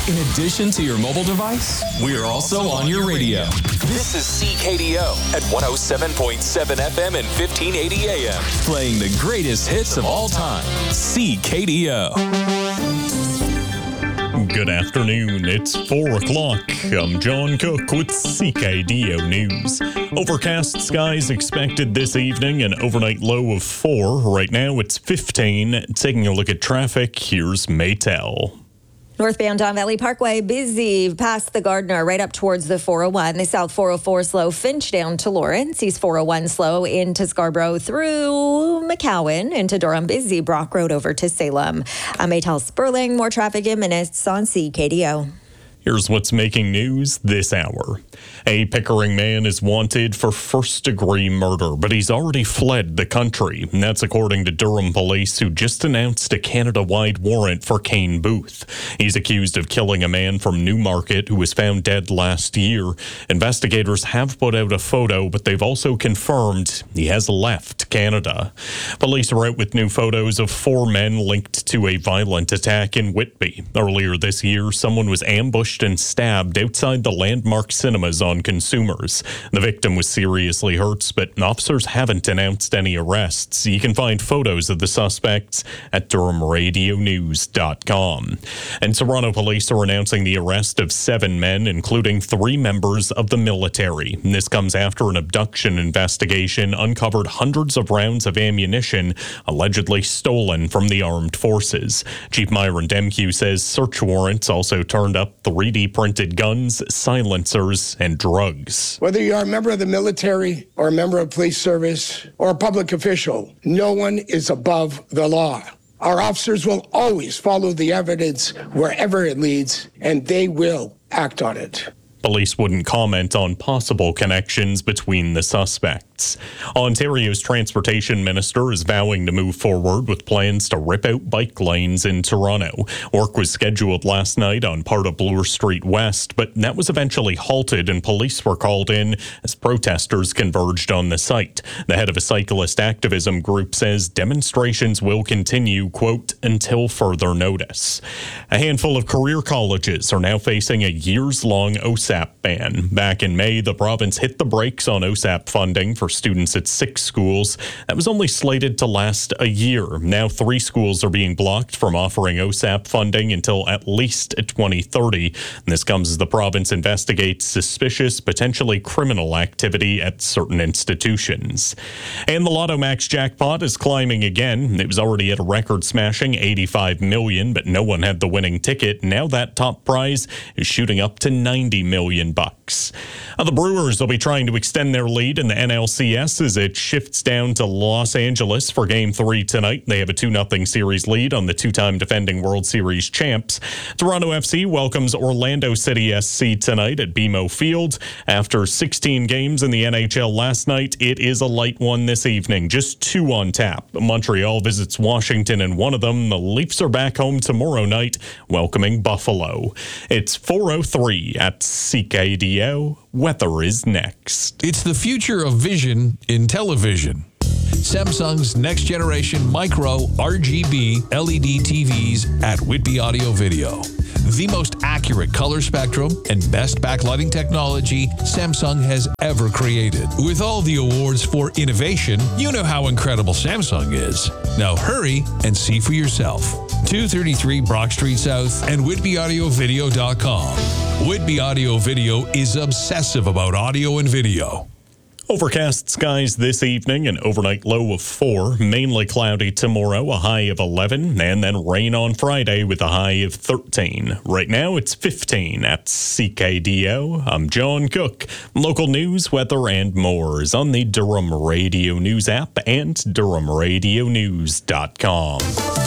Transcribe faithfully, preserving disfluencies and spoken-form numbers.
In addition to your mobile device, we're also on your radio. This is C K D O at one oh seven point seven F M and fifteen eighty A M. Playing the greatest hits of all time. C K D O. Good afternoon. It's four o'clock. I'm John Cook with C K D O News. Overcast skies expected this evening, an overnight low of four. Right now it's fifteen. Taking a look at traffic, here's Maytel. Northbound Don Valley Parkway, busy past the Gardner, right up towards the four oh one. The South four oh four slow, Finch down to Lawrence. East four oh one slow into Scarborough through McCowan, into Durham, busy Brock Road over to Salem. I'm Maytel Sperling. More traffic in minutes on C K D O. Here's what's making news this hour. A Pickering man is wanted for first-degree murder, but he's already fled the country. And that's according to Durham police, who just announced a Canada-wide warrant for Kane Booth. He's accused of killing a man from Newmarket who was found dead last year. Investigators have put out a photo, but they've also confirmed he has left Canada. Police are out with new photos of four men linked to a violent attack in Whitby. Earlier this year, someone was ambushed and stabbed outside the Landmark Cinemas on Consumers. The victim was seriously hurt, but officers haven't announced any arrests. You can find photos of the suspects at Durham Radio News dot com. And Toronto police are announcing the arrest of seven men, including three members of the military. This comes after an abduction investigation uncovered hundreds of rounds of ammunition allegedly stolen from the armed forces. Chief Myron Demkew says search warrants also turned up three D printed guns, silencers, and drugs. Whether you are a member of the military or a member of police service or a public official, no one is above the law. Our officers will always follow the evidence wherever it leads, and they will act on it. Police wouldn't comment on possible connections between the suspects. Ontario's transportation minister is vowing to move forward with plans to rip out bike lanes in Toronto. Work was scheduled last night on part of Bloor Street West, but that was eventually halted and police were called in as protesters converged on the site. The head of a cyclist activism group says demonstrations will continue, quote, until further notice. A handful of career colleges are now facing a years-long O S A P ban. Back in May, the province hit the brakes on O S A P funding for students at six schools. That was only slated to last a year. Now three schools are being blocked from offering O S A P funding until at least twenty thirty. And this comes as the province investigates suspicious, potentially criminal activity at certain institutions. And the Lotto Max jackpot is climbing again. It was already at a record-smashing eighty-five million dollars, but no one had the winning ticket. Now that top prize is shooting up to ninety million bucks. Uh, the Brewers will be trying to extend their lead in the N L C S as it shifts down to Los Angeles for Game three tonight. They have a two nothing series lead on the two-time defending World Series champs. Toronto F C welcomes Orlando City S C tonight at B M O Field. After sixteen games in the N H L last night, it is a light one this evening. Just two on tap. Montreal visits Washington in one of them. The Leafs are back home tomorrow night, welcoming Buffalo. It's four oh three at C K D O. Weather is next. It's the future of vision in television. Samsung's next generation micro R G B L E D T Vs at Whitby Audio Video. The most accurate color spectrum and best backlighting technology Samsung has ever created. With all the awards for innovation, you know how incredible Samsung is. Now hurry and see for yourself. two thirty-three Brock Street South and Whitby Audio Video dot com. Whitby Audio Video is obsessive about audio and video. Overcast skies this evening, an overnight low of four. Mainly cloudy tomorrow, a high of eleven, and then rain on Friday with a high of thirteen. Right now, it's fifteen at C K D O. I'm John Cook. Local news, weather, and more is on the Durham Radio News app and Durham Radio News dot com.